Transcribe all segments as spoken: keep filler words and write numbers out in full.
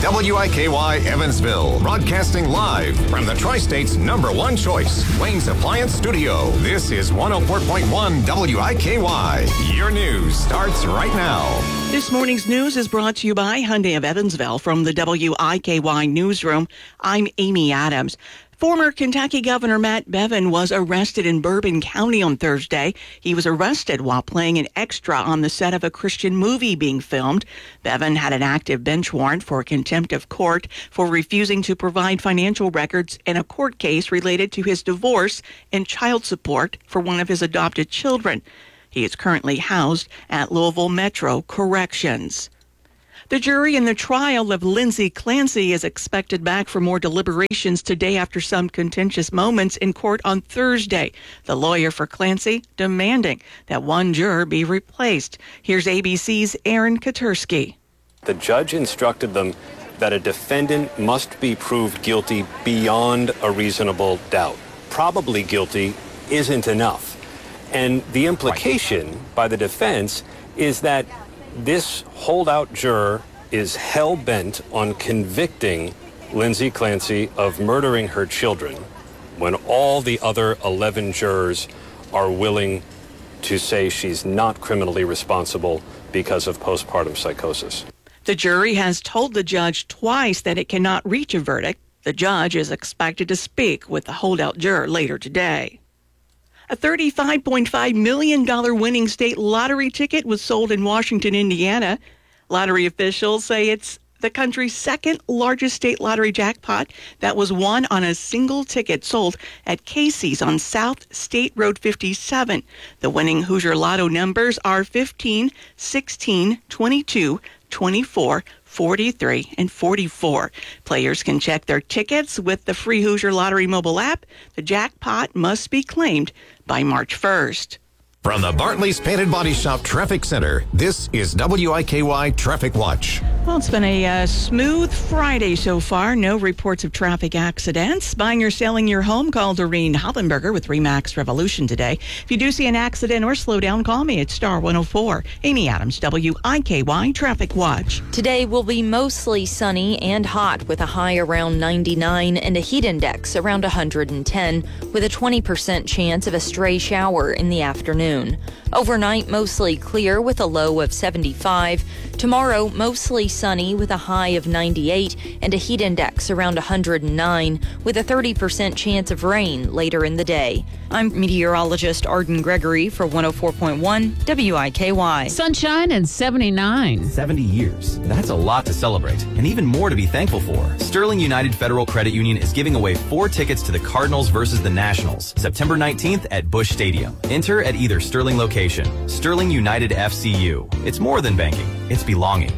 W I K Y Evansville, broadcasting live from the Tri-State's number one choice, Wayne's Appliance Studio. This is one oh four point one W I K Y. Your news starts right now. This morning's news is brought to you by Hyundai of Evansville. From the W I K Y newsroom, I'm Amy Adams. Former Kentucky Governor Matt Bevin was arrested in Bourbon County on Thursday. He was arrested while playing an extra on the set of a Christian movie being filmed. Bevin had an active bench warrant for contempt of court for refusing to provide financial records in a court case related to his divorce and child support for one of his adopted children. He is currently housed at Louisville Metro Corrections. The jury in the trial of Lindsay Clancy is expected back for more deliberations today after some contentious moments in court on Thursday. The lawyer for Clancy demanding that one juror be replaced. Here's A B C's Aaron Katursky. The judge instructed them that a defendant must be proved guilty beyond a reasonable doubt. Probably guilty isn't enough. And the implication by the defense is that this holdout juror is hell-bent on convicting Lindsay Clancy of murdering her children when all the other eleven jurors are willing to say she's not criminally responsible because of postpartum psychosis. The jury has told the judge twice that it cannot reach a verdict. The judge is expected to speak with the holdout juror later today. A thirty-five point five million dollars winning state lottery ticket was sold in Washington, Indiana. Lottery officials say it's the country's second largest state lottery jackpot that was won on a single ticket sold at Casey's on South State Road fifty-seven. The winning Hoosier Lotto numbers are fifteen, sixteen, twenty-two, twenty-four, forty-three, and forty-four. Players can check their tickets with the free Hoosier Lottery mobile app. The jackpot must be claimed by March first. From the Bartley's Painted Body Shop Traffic Center, this is W I K Y Traffic Watch. Well, it's been a uh, smooth Friday so far. No reports of traffic accidents. Buying or selling your home, call Doreen Hollenberger with Remax Revolution today. If you do see an accident or slow down, call me at Star one oh four. Amy Adams, W I K Y Traffic Watch. Today will be mostly sunny and hot with a high around ninety-nine and a heat index around one hundred ten with a twenty percent chance of a stray shower in the afternoon. Overnight, mostly clear with a low of seventy-five. Tomorrow, mostly sunny with a high of ninety-eight and a heat index around one hundred nine with a thirty percent chance of rain later in the day. I'm meteorologist Arden Gregory for one oh four point one W I K Y. Sunshine and seventy-nine. seventy years. That's a lot to celebrate, and even more to be thankful for. Sterling United Federal Credit Union is giving away four tickets to the Cardinals versus the Nationals, September nineteenth at Busch Stadium. Enter at either Sterling location. Sterling United F C U. It's more than banking. It's belonging.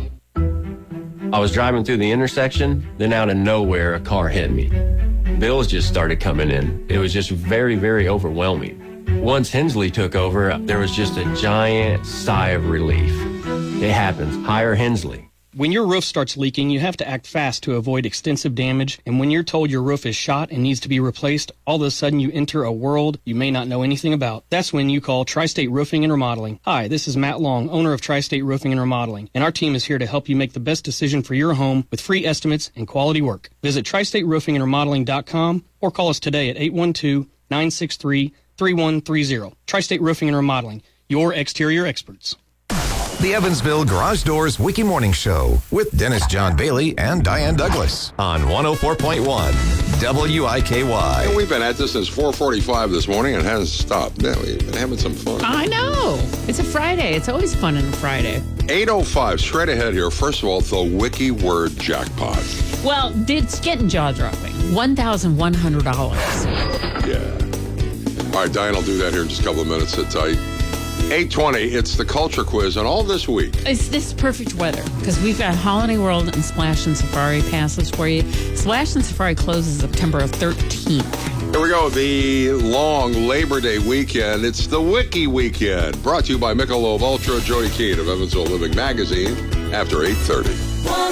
I was driving through the intersection, then out of nowhere, a car hit me. Bills just started coming in. It was just very, very overwhelming. Once Hensley took over, there was just a giant sigh of relief. It happens. Hire Hensley. When your roof starts leaking, you have to act fast to avoid extensive damage. And when you're told your roof is shot and needs to be replaced, all of a sudden you enter a world you may not know anything about. That's when you call Tri-State Roofing and Remodeling. Hi, this is Matt Long, owner of Tri-State Roofing and Remodeling, and our team is here to help you make the best decision for your home with free estimates and quality work. Visit tri state roofing and remodeling dot com or call us today at eight one two, nine six three, three one three zero. Tri-State Roofing and Remodeling, your exterior experts. The Evansville Garage Doors Wiki Morning Show with Dennis John Bailey and Diane Douglas on one oh four point one W I K Y. And we've been at this since four forty-five this morning and it hasn't stopped. Yeah, we've been having some fun. I know. It's a Friday. It's always fun on a Friday. eight oh five, straight ahead here. First of all, the Wiki Word Jackpot. Well, it's getting jaw-dropping. one thousand one hundred dollars. Yeah. All right, Diane will do that here in just a couple of minutes. Sit tight. eight twenty, it's the Culture Quiz, and all this week. It's this perfect weather, because we've got Holiday World and Splash and Safari passes for you. Splash and Safari closes September thirteenth. Here we go, the long Labor Day weekend. It's the Wiki Weekend, brought to you by Michelob Ultra, Jody Keene of Evansville Living Magazine, after eight thirty.